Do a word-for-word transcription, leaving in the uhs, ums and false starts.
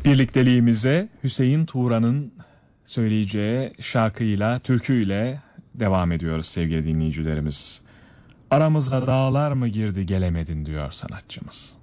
Birlikteliğimize Hüseyin Turan'ın söyleyeceği şarkıyla, türküyle devam ediyoruz sevgili dinleyicilerimiz. Aramıza dağlar mı girdi gelemedin diyor sanatçımız.